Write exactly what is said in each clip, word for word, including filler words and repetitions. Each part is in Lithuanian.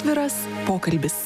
Atviras pokalbis.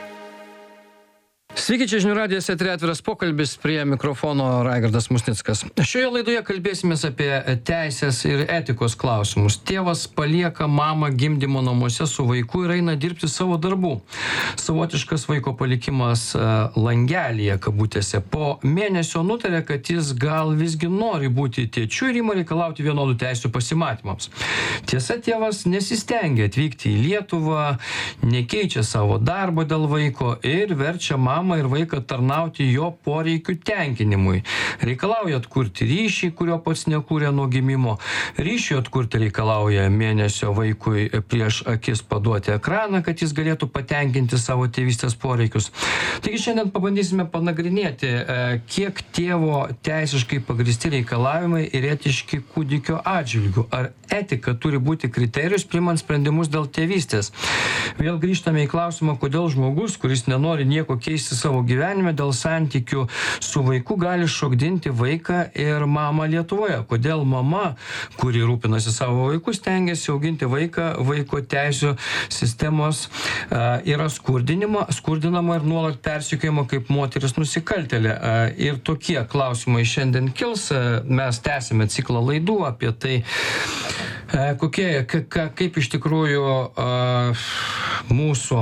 Sveiki, čia žinių radijas, eteryje Atviras pokalbis, prie mikrofono Raigardas Musnickas. Šioje laidoje kalbėsimės apie teisės ir etikos klausimus. Tėvas palieka mamą gimdymo namuose su vaiku ir eina dirbti savo darbų. Savotiškas vaiko palikimas langelyje, kabutėse. Po mėnesio nutarė, kad jis gal visgi nori būti tėčiu ir ima reikalauti vienodų teisių pasimatymams. Tiesa, tėvas nesistengia atvykti į Lietuvą, nekeičia savo darbo dėl vaiko ir verčia mamą ir vaiką tarnauti jo poreikių tenkinimui. Reikalauja atkurti ryšį, kurio pats nekūrė nuo gimimo. Ryšį atkurti reikalauja mėnesio vaikui prieš akis paduoti ekraną, kad jis galėtų patenkinti savo tėvystės poreikius. Taigi šiandien pabandysime panagrinėti, kiek tėvo teisiškai pagristi reikalavimai ir etiški kūdikio atžvilgių. Ar etika turi būti kriterijus priimant sprendimus dėl tėvystės? Vėl grįžtame į klausimą, kodėl žmogus, kuris nenori nieko keisti savo gyvenime, dėl santykių su vaiku gali šokdinti vaiką ir mamą Lietuvoje. Kodėl mama, kuri rūpinasi savo vaiku, stengiasi auginti vaiką, vaiko teisių sistemos uh, yra skurdinama, skurdinama ir nuolat persekiojama kaip moteris nusikaltėlė. Uh, ir tokie klausimai šiandien kils. Uh, mes tęsime ciklą laidų apie tai, uh, kokie, ka, ka, kaip iš tikrųjų uh, mūsų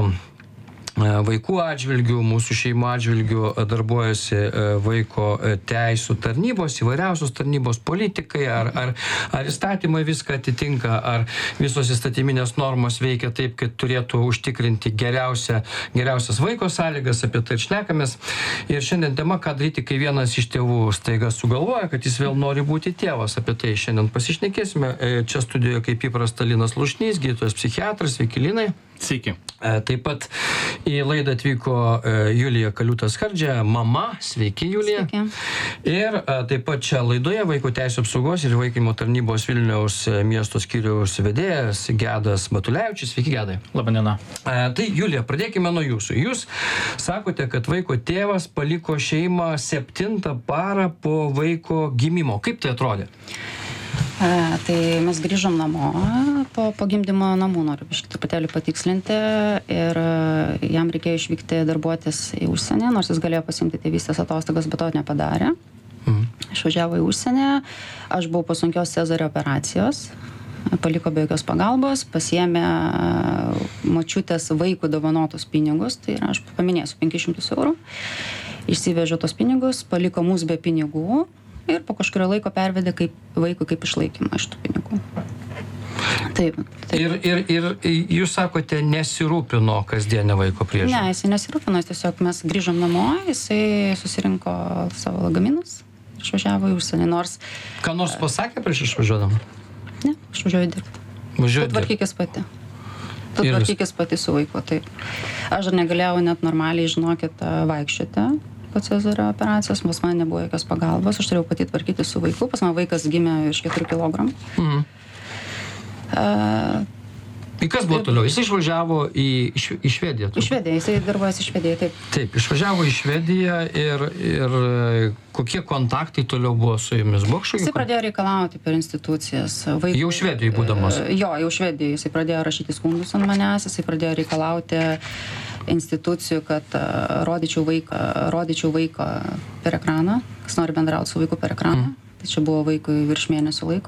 vaikų atžvilgių, mūsų šeimų atžvilgių darbuojasi vaiko teisų tarnybos, įvairiausios tarnybos, politikai, ar, ar, ar įstatymai viską atitinka, ar visos įstatyminės normos veikia taip, kad turėtų užtikrinti geriausia, geriausias vaiko sąlygas, apie tai šnekamės. Ir šiandien tema, ką daryti, kai vienas iš tėvų staiga sugalvoja, kad jis vėl nori būti tėvas. Apie tai šiandien pasišnekėsime. Čia studijoje kaip įprasta Linas Lušnys, gydytojas psichiatras. Sveiki, Linai. Sveiki. Taip pat į laidą atvyko Julija Kaliutas-Skardžia, mama. Sveiki, Julija. Sveiki. Ir taip pat čia laidoje Vaiko teisių apsaugos ir įvaikinimo tarnybos Vilniaus miesto skyriaus vedėjas Gedas Matulevičius. Sveiki, Gedai. Labadiena. Tai, Julija, pradėkime nuo jūsų. Jūs sakote, kad vaiko tėvas paliko šeimą septintą parą po vaiko gimimo. Kaip tai atrodė? E, tai mes grįžom namo po, po gimdymo namų, noriu biškį truputėlį patikslinti, ir jam reikėjo išvykti darbuotis į užsienį, nors jis galėjo pasiimti tėvystės atostogas, bet to nepadarė. Mhm. Išvažiavo į užsienį, aš buvau po sunkios Cezario operacijos, paliko be jokios pagalbos, pasiėmė močiutės vaikų dovanotus pinigus, tai yra, aš paminėsiu, penkis šimtus eurų, išsivežė tos pinigus, paliko mus be pinigų, ir po kažkurio laiko pervedė kaip vaikui kaip išlaikymą iš tų pinigų. Taip, taip. Ir, ir, ir jūs sakote, nesirūpino kasdienę vaiko priežiūrą? Ne, jisai nesirūpino, tiesiog mes grįžom namo, jisai susirinko savo lagaminus ir išvažiavo į užsienį, nors... Ką nors pasakė prieš išvažiuodama? Ne, išvažiuoju dirbti. Važiuoju tu tvarkykis pati. Tu Ir tvarkykis pati su vaiku, taip. Aš dar negalėjau net normaliai, žinokit, vaikščioti po Cezario operacijos, pas man nebuvo jokios pagalbos, aš turėjau pati tvarkyti su vaiku, pas man vaikas gimė iš keturių kilogramų. Mhm. Uh, Ir kas buvo toliau? Jis išvažiavo į, į Švediją? Į Švediją, jisai darbuojasi į Švediją, taip. Taip, išvažiavo į Švediją ir, ir kokie kontaktai toliau buvo su jumis? Buvo kažkokie? Jisai pradėjo reikalauti per institucijas. Vaikų, jau Švedijoje būdamas? Jo, jau Švedijoje. Jisai pradėjo rašyti skundus ant manęs, jisai pradėjo reikalauti institucijų, kad uh, rodyčiau vaiką, rodyčiau vaiką per ekraną, kas nori bendrauti su vaiku per ekraną. Mm. Tai čia buvo vaikui virš mėnesio laiko.